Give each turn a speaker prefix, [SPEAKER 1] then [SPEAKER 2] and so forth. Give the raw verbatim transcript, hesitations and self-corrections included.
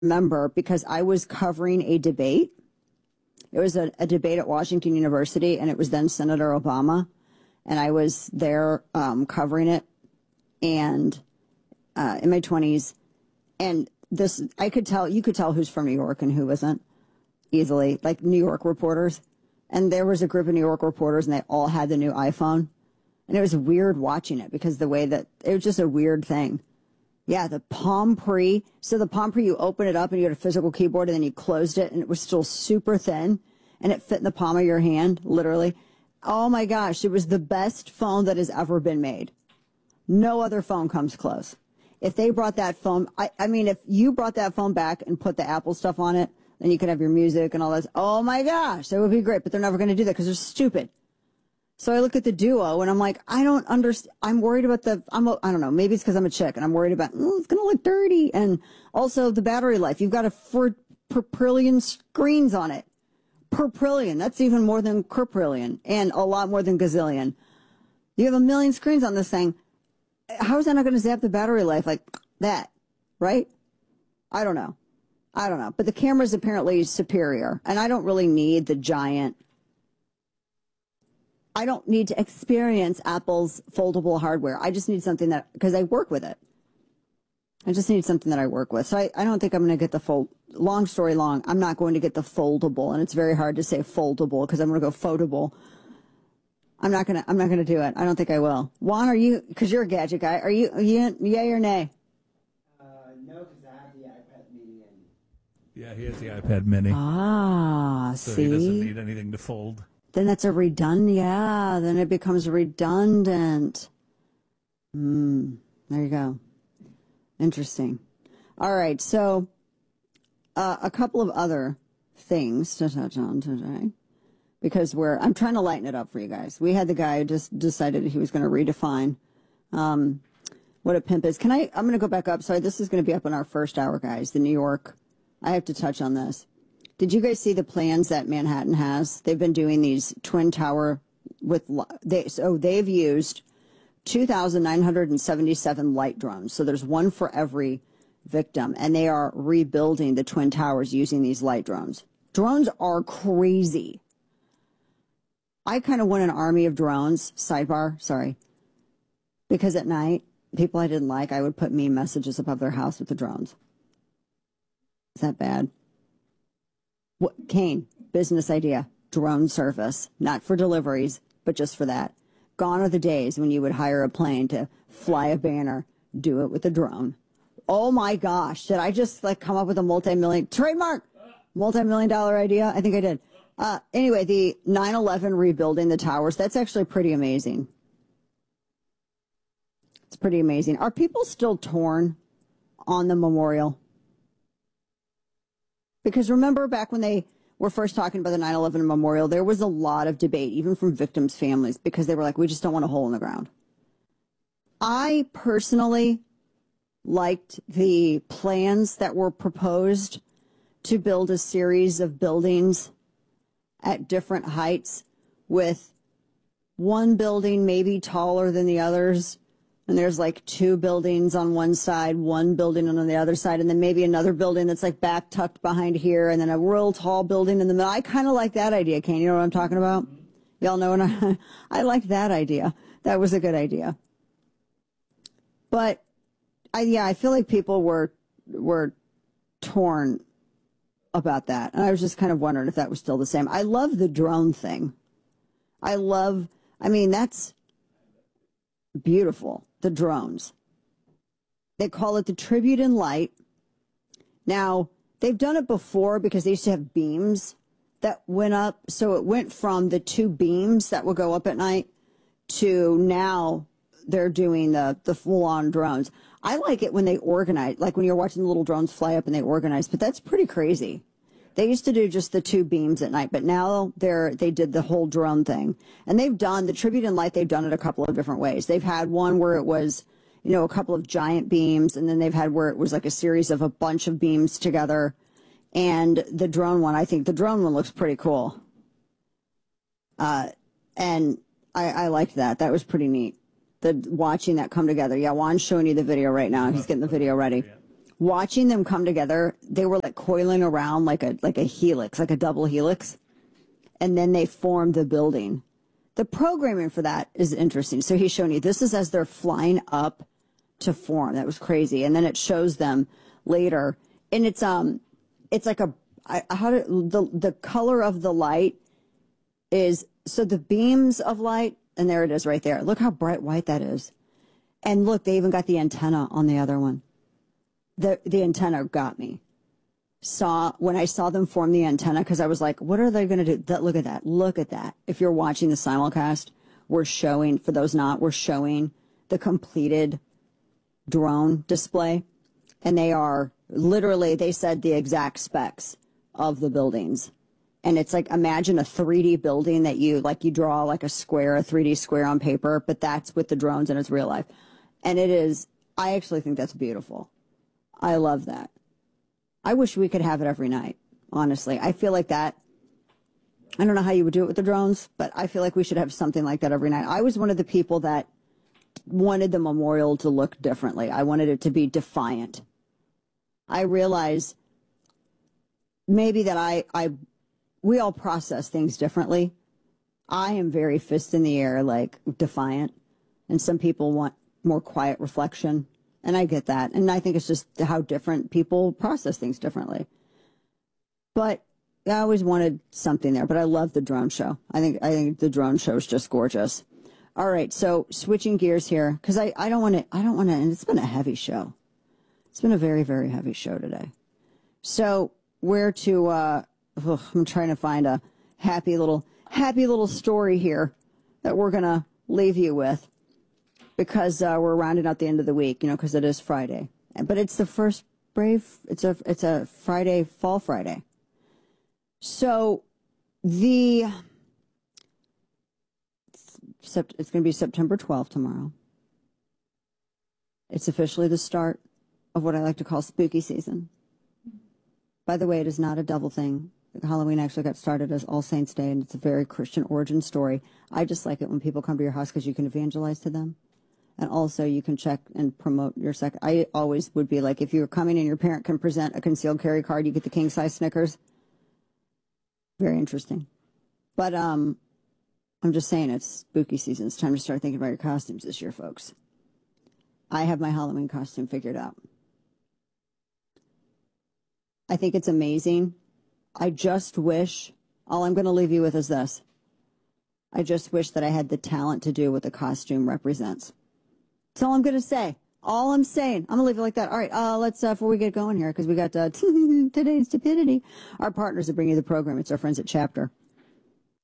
[SPEAKER 1] remember because I was covering a debate. It was a, a debate at Washington University, and it was then Senator Obama, and I was there um, covering it, and uh, in my twenties, and this I could tell you could tell who's from New York and who wasn't easily, like New York reporters, and there was a group of New York reporters, and they all had the new iPhone, and it was weird watching it because the way that it was just a weird thing. Yeah, the Palm Pre. So the Palm Pre, you open it up and you had a physical keyboard and then you closed it and it was still super thin and it fit in the palm of your hand, literally. Oh my gosh, it was the best phone that has ever been made. No other phone comes close. If they brought that phone, I, I mean, if you brought that phone back and put the Apple stuff on it, then you could have your music and all that. Oh my gosh, that would be great, but they're never going to do that because they're stupid. So I look at the Duo and I'm like, I don't understand. I'm worried about the, I'm, a, I don't know, maybe it's because I'm a chick and I'm worried about, oh, it's going to look dirty. And also the battery life. You've got a four per trillion screens on it. Per trillion. That's even more than quadrillion and a lot more than gazillion. You have a million screens on this thing. How is that not going to zap the battery life like that? Right? I don't know. I don't know. But the camera is apparently superior. And I don't really need the giant. I don't need to experience Apple's foldable hardware. I just need something that, because I work with it. I just need something that I work with. So I, I don't think I'm going to get the fold. Long story long, I'm not going to get the foldable. And it's very hard to say foldable because I'm going to go foldable. I'm not going to, I'm not going to do it. I don't think I will. Juan, are you, because you're a gadget guy, are you, are you yay or nay?
[SPEAKER 2] Uh, no, because I have the iPad mini. And...
[SPEAKER 3] Yeah, he has the iPad mini.
[SPEAKER 1] Ah,
[SPEAKER 3] so
[SPEAKER 1] see?
[SPEAKER 3] he doesn't need anything to fold.
[SPEAKER 1] Then that's a redundant, yeah, then it becomes redundant. Hmm, there you go. Interesting. All right, so uh, a couple of other things to touch on today, because we're, I'm trying to lighten it up for you guys. We had the guy who just decided he was going to redefine um, what a pimp is. Can I, I'm going to go back up. Sorry, this is going to be up in our first hour, guys, the New York. I have to touch on this. Did you guys see the plans that Manhattan has? They've been doing these twin tower with, they, so they've used two thousand nine hundred seventy-seven light drones. So there's one for every victim, and they are rebuilding the twin towers using these light drones. Drones are crazy. I kind of want an army of drones, sidebar, sorry, because at night, people I didn't like, I would put mean messages above their house with the drones. Is that bad? What, Kane, business idea, drone service, not for deliveries, but just for that. Gone are the days when you would hire a plane to fly a banner, do it with a drone. Oh my gosh, did I just like come up with a multi-million, trademark, multi-million dollar idea? I think I did. Uh, anyway, the nine eleven rebuilding the towers, that's actually pretty amazing. It's pretty amazing. Are people still torn on the memorial? Because remember back when they were first talking about the nine eleven memorial, there was a lot of debate, even from victims' families, because they were like, we just don't want a hole in the ground. I personally liked the plans that were proposed to build a series of buildings at different heights with one building maybe taller than the others. And there's like two buildings on one side, one building on the other side, and then maybe another building that's like back tucked behind here, and then a real tall building in the middle. I kind of like that idea, Kane. You know what I'm talking about? Y'all know what I, I like that idea. That was a good idea. But I, yeah, I feel like people were, were torn about that. And I was just kind of wondering if that was still the same. I love the drone thing. I love, I mean, that's beautiful. The drones. They call it the Tribute in Light. Now, they've done it before because they used to have beams that went up. So it went from the two beams that would go up at night to now they're doing the, the full-on drones. I like it when they organize, like when you're watching the little drones fly up and they organize, but that's pretty crazy. They used to do just the two beams at night, but now they're, they did the whole drone thing. And they've done, the Tribute in Light, they've done it a couple of different ways. They've had one where it was, you know, a couple of giant beams, and then they've had where it was like a series of a bunch of beams together. And the drone one, I think the drone one looks pretty cool. Uh, and I, I liked that. That was pretty neat. The watching that come together. Yeah, Juan's showing you the video right now. He's getting the video ready. watching them come together, they were like coiling around like a like a helix, like a double helix, and then they formed the building. The programming for that is interesting. So he's showing you this is as they're flying up to form. That was crazy. And then it shows them later, and it's um, it's like a I, how do, the the color of the light is so the beams of light, and there it is right there. Look how bright white that is, and look, they even got the antenna on the other one. The the antenna got me. Saw when I saw them form the antenna, because I was like, what are they going to do? That, look at that. Look at that. If you're watching the simulcast, we're showing, for those not, we're showing the completed drone display. And they are literally, they said the exact specs of the buildings. And it's like, imagine a three D building that you, like you draw like a square, a three D square on paper, but that's with the drones and it's real life. And it is, I actually think that's beautiful. I love that. I wish we could have it every night, honestly. I feel like that, I don't know how you would do it with the drones, but I feel like we should have something like that every night. I was one of the people that wanted the memorial to look differently. I wanted it to be defiant. I realize maybe that I, I, we all process things differently. I am very fist in the air, like defiant, and some people want more quiet reflection. And I get that. And I think it's just how different people process things differently. But I always wanted something there. But I love the drone show. I think I think the drone show is just gorgeous. All right. So switching gears here, because I, I don't want to, I don't want to, and it's been a heavy show. It's been a very, very heavy show today. So where to, uh, ugh, I'm trying to find a happy little, happy little story here that we're going to leave you with. Because uh, we're rounding out the end of the week, you know, because it is Friday. But it's the first brave, it's a it's a Friday, Fall Friday. So the, it's going to be September twelfth tomorrow. It's officially the start of what I like to call spooky season. By the way, it is not a double thing. Halloween actually got started as All Saints Day, and it's a very Christian origin story. I just like it when people come to your house because you can evangelize to them. And also you can check and promote your sec. I always would be like, if you're coming and your parent can present a concealed carry card, you get the king size Snickers. Very interesting. But um, I'm just saying it's spooky season. It's time to start thinking about your costumes this year, folks. I have my Halloween costume figured out. I think it's amazing. I just wish, all I'm going to leave you with is this. I just wish that I had the talent to do what the costume represents. That's all I'm going to say. All I'm saying. I'm going to leave it like that. All right, uh, let's, uh, before we get going here, because we got uh, today's stupidity. Our partners that bring you the program. It's our friends at Chapter.